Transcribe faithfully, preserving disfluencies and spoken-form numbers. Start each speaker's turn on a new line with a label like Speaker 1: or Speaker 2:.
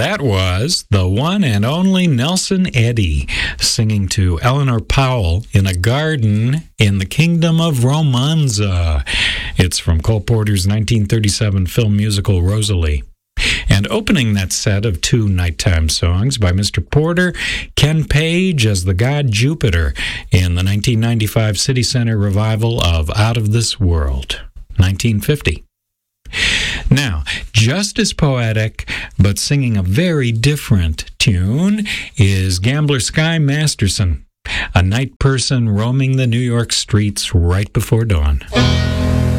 Speaker 1: That was the one and only Nelson Eddy singing to Eleanor Powell in a garden in the kingdom of Romanza. It's from Cole Porter's nineteen thirty-seven film musical Rosalie. And opening that set of two nighttime songs by Mister Porter, Ken Page as the god Jupiter in the nineteen ninety-five City Center revival of Out of This World, nineteen fifty. Now, just as poetic, but singing a very different tune, is Gambler Sky Masterson, a night person roaming the New York streets right before dawn.